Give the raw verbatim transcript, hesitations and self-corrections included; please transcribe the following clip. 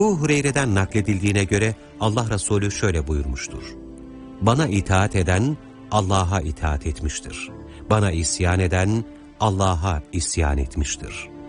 Ebu Hureyre'den nakledildiğine göre Allah Resulü şöyle buyurmuştur: Bana itaat eden Allah'a itaat etmiştir. Bana isyan eden Allah'a isyan etmiştir.